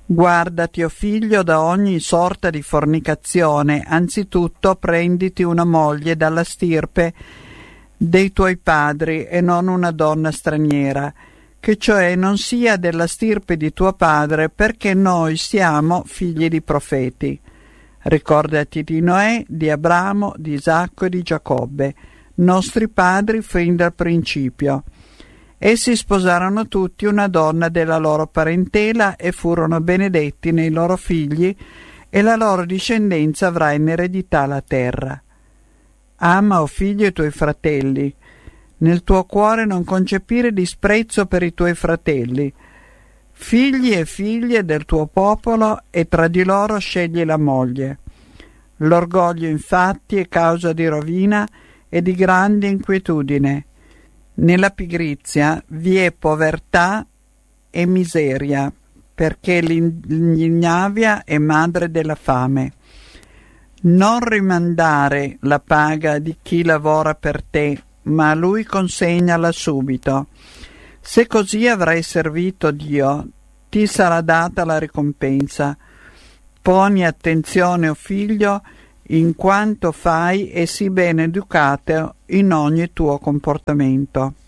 Guardati, o figlio, da ogni sorta di fornicazione. Anzitutto prenditi una moglie dalla stirpe dei tuoi padri e non una donna straniera, che cioè non sia della stirpe di tuo padre, perché noi siamo figli di profeti. Ricordati di Noè, di Abramo, di Isacco e di Giacobbe, nostri padri fin dal principio. Essi sposarono tutti una donna della loro parentela e furono benedetti nei loro figli, e la loro discendenza avrà in eredità la terra. Ama, o figlio, i tuoi fratelli. Nel tuo cuore non concepire disprezzo per i tuoi fratelli, figli e figlie del tuo popolo, e tra di loro scegli la moglie. L'orgoglio infatti è causa di rovina e di grande inquietudine. Nella pigrizia vi è povertà e miseria, perché l'ignavia è madre della fame. Non rimandare la paga di chi lavora per te, ma a lui consegnala subito. Se così avrai servito Dio, ti sarà data la ricompensa. Poni attenzione, o figlio, in quanto fai, e sii ben educato in ogni tuo comportamento.